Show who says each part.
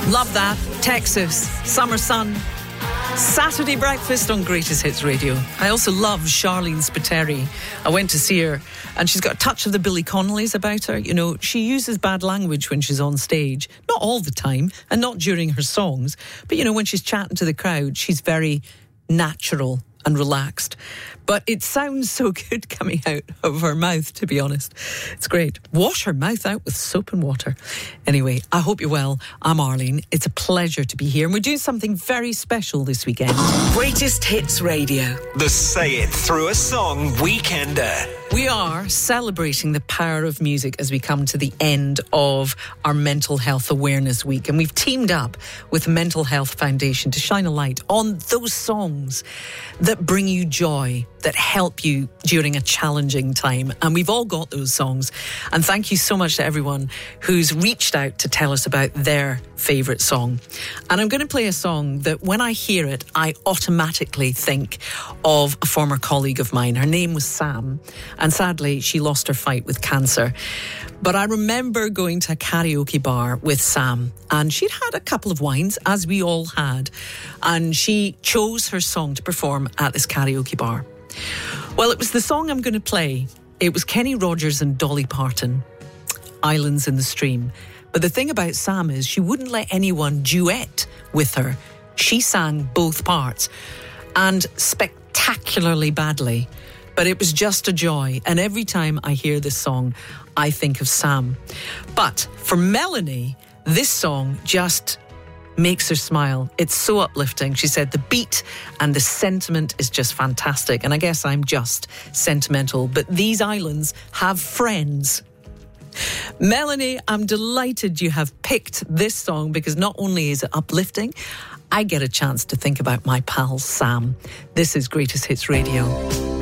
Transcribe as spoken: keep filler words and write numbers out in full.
Speaker 1: Love that. Texas, summer sun. Saturday breakfast on Greatest Hits Radio. I also love Charlene Spiteri. I went to see her and she's got a touch of the Billy Connolly's about her. You know, she uses bad language when she's on stage. Not all the time and not during her songs. But, you know, when she's chatting to the crowd, she's very natural and relaxed. But it sounds so good coming out of her mouth, to be honest. It's great. Wash her mouth out with soap and water. Anyway, I hope you're well. I'm Arlene. It's a pleasure to be here. And we're doing something very special this weekend.
Speaker 2: Greatest Hits Radio.
Speaker 3: The Say It Through a Song Weekender.
Speaker 1: We are celebrating the power of music as we come to the end of our Mental Health Awareness Week. And we've teamed up with the Mental Health Foundation to shine a light on those songs that bring you joy, that help you during a challenging time. And we've all got those songs. And thank you so much to everyone who's reached out to tell us about their favourite song. And I'm going to play a song that when I hear it, I automatically think of a former colleague of mine. Her name was Sam. And sadly, she lost her fight with cancer. But I remember going to a karaoke bar with Sam, and she'd had a couple of wines, as we all had, and she chose her song to perform at this karaoke bar. Well, it was the song I'm going to play. It was Kenny Rogers and Dolly Parton, Islands in the Stream. But the thing about Sam is she wouldn't let anyone duet with her. She sang both parts, and spectacularly badly. But it was just a joy. And every time I hear this song, I think of Sam. But for Melanie, this song just makes her smile. It's so uplifting. She said the beat and the sentiment is just fantastic. And I guess I'm just sentimental. But these islands have friends. Melanie, I'm delighted you have picked this song because not only is it uplifting, I get a chance to think about my pal Sam. This is Greatest Hits Radio.